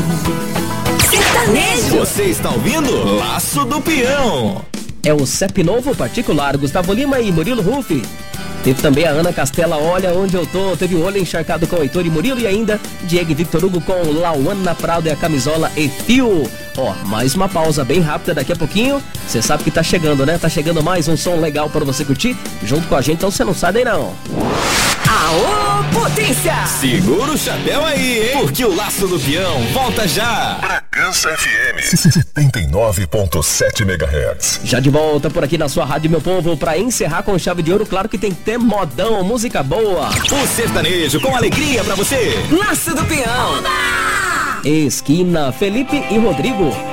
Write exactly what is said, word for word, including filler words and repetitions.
Sertanejo. Você está ouvindo Laço do Peão. É o C E P novo particular, Gustavo Lima e Murilo Rufi. Teve também a Ana Castela, Olha Onde Eu Tô. Teve o Olho Encharcado com Heitor e Murilo. E ainda Diego e Victor Hugo com Lauana Prado e a Camisola e Fio. Ó, mais uma pausa bem rápida daqui a pouquinho. Você sabe que tá chegando, né? Tá chegando mais um som legal para você curtir junto com a gente, então você não sai daí não. Aô, potência! Segura o chapéu aí, hein? Porque o Laço do Peão volta já. Bragança F M setenta e nove ponto sete megahertz. Já de volta por aqui na sua rádio, meu povo, pra encerrar com chave de ouro. Claro que tem que ter modão, música boa. O sertanejo com alegria pra você. Laço do Peão. Esquina, Felipe e Rodrigo.